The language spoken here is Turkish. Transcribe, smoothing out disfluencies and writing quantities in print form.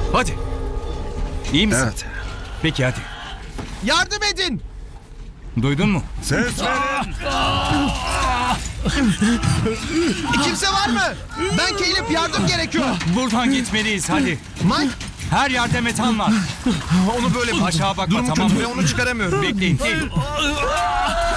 Hadi. İyi misin? Evet. Peki hadi. Yardım edin. Duydun mu? Ses verin. Kimse var mı? Ben Caleb, yardım gerekiyor. Buradan gitmeliyiz hadi. Mike, Her yerde metan var. onu böyle Aşağı bakma, Durum tamam kötü mı? ve onu çıkaramıyorum. Bekleyin. Değil.